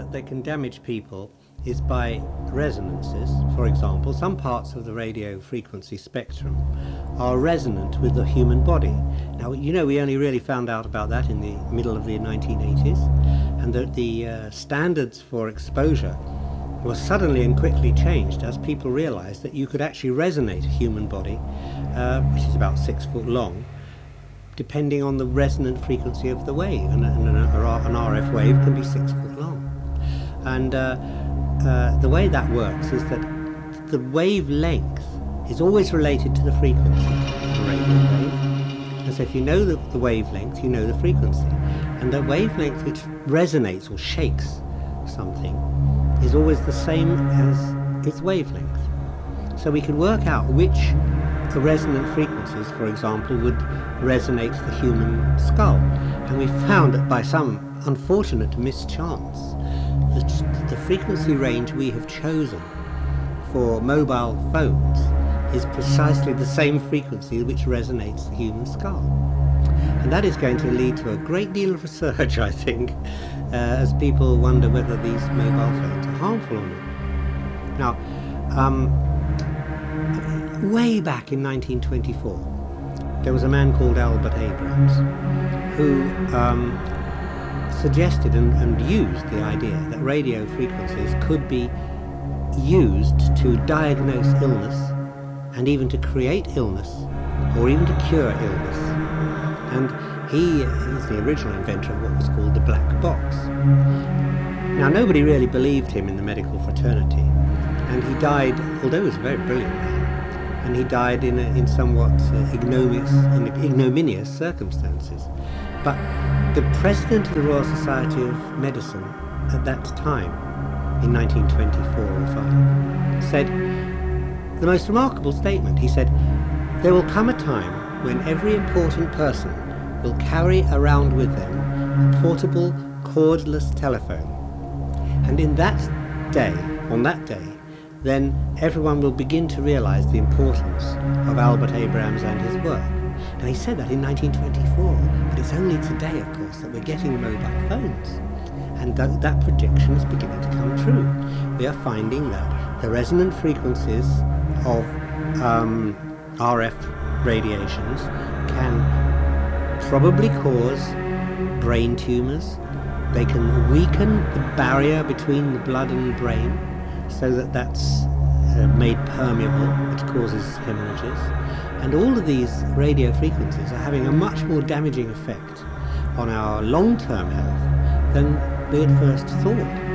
that they can damage people is by resonances. For example, some parts of the radio frequency spectrum are resonant with the human body. Now, you know, we only really found out about that in the middle of the 1980s, and that the standards for exposure were suddenly and quickly changed as people realized that you could actually resonate a human body, which is about 6 foot long, depending on the resonant frequency of the wave. And an RF wave can be 6 foot long. And the way that works is that the wavelength is always related to the frequency of the radio wave. And so if you know the wavelength, you know the frequency. And the wavelength which resonates or shakes something is always the same as its wavelength. So we can work out which resonant frequencies, for example, would resonate the human skull. And we found that by some unfortunate mischance, the frequency range we have chosen for mobile phones is precisely the same frequency which resonates the human skull. And that is going to lead to a great deal of research, I think, as people wonder whether these mobile phones are harmful or not. Now, way back in 1924, there was a man called Albert Abrams who suggested and used the idea that radio frequencies could be used to diagnose illness and even to create illness or even to cure illness. And he is the original inventor of what was called the black box. Now, nobody really believed him in the medical fraternity, and he died, although he was a very brilliant man, and he died in somewhat ignominious circumstances. But the president of the Royal Society of Medicine at that time, in 1924 or 5, said the most remarkable statement. He said, "There will come a time when every important person will carry around with them a portable cordless telephone. And on that day, then everyone will begin to realize the importance of Albert Abrams and his work." Now, he said that in 1924, but it's only today, of course, that we're getting mobile phones. And that prediction is beginning to come true. We are finding that the resonant frequencies of RF radiations can probably cause brain tumors. They can weaken the barrier between the blood and the brain so that that's made permeable, which causes hemorrhages. And all of these radio frequencies are having a much more damaging effect on our long-term health than we at first thought.